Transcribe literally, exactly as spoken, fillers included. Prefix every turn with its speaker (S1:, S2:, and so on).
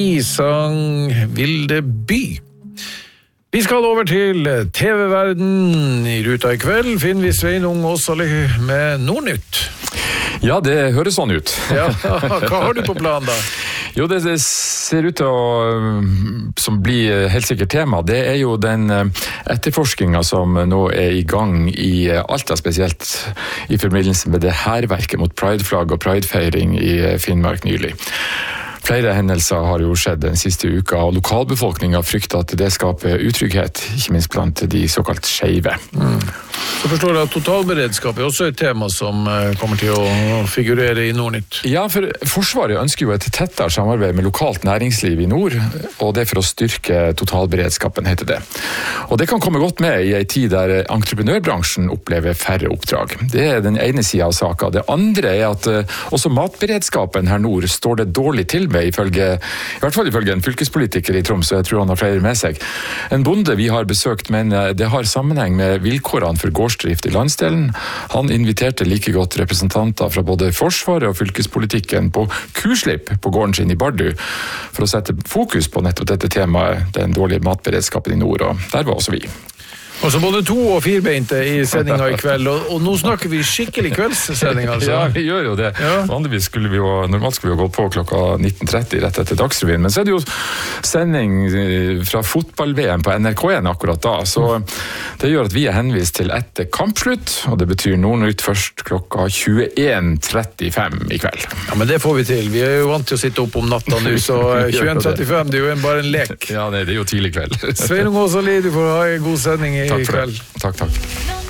S1: sang Vilde by. Vi skal over til T V-verden. I ruta i kveld finner vi Sveinung Åsali med Nordnytt.
S2: Ja, det høres sånn ut.
S1: Ja, hva har du på planen da?
S2: Jo, det, det ser ut til å som blir helt sikkert tema. Det er jo den etterforskningen som nå er i gang i Alta, spesielt i forbindelse med det hærverket mot prideflagg og pridefeiring i Finnmark nylig. Flere hendelser har jo skjedd den siste uka, og lokalbefolkningen frykter at det skaper utrygghet, ikke minst blant de såkalt skeive. Mm.
S1: Så forstår jeg at totalberedskap er også et tema som kommer til å figurere i Nordnytt.
S2: Ja, for Forsvaret ønsker jo et tettere samarbeid med lokalt næringsliv i nord, og det er for å styrke totalberedskapen, heter det. Og det kan komme godt med i en tid der entreprenørbransjen opplever færre oppdrag. Det er den ene siden av saken. Det andre er at også matberedskapen her nord står det dårlig til med, ifølge, i hvert fall ifølge en fylkespolitiker i Troms, og jeg tror han har flere med seg. En bonde vi har besøkt, men det har sammenheng med vilkårene for gårdsdrift i landsdelen. Han inviterte like godt representanter fra både Forsvaret og fylkespolitikken på kurslipp på gården sin i Bardu, for å sette fokus på nettopp dette temaet, den dårlige matberedskapen i nord, og der var også vi.
S1: Og så både to- og firbeinte i sendinga i kveld, og, og nå snakker vi skikkelig kveldssending, altså.
S2: Ja, vi gjør jo det. Ja. Vanligvis skulle vi jo, normalt skulle vi jo gå på klokka nitten tretti rett etter Dagsrevyen, men så er det jo sending fra fotball-V M på N R K en akkurat da, så det gjør at vi er henvist til etter kampslutt, og det betyr Nordnytt først klokka tjueen trettifem i kveld.
S1: Ja, men det får vi til. Vi er jo vant til å sitte opp om natta nå, så tjueen trettifem, det er jo bare en lek.
S2: Ja, det er jo tidlig kveld.
S1: Sveinung Åsali, du får ha en god sending i
S2: Takk for
S1: kveld.
S2: det. Takk, takk.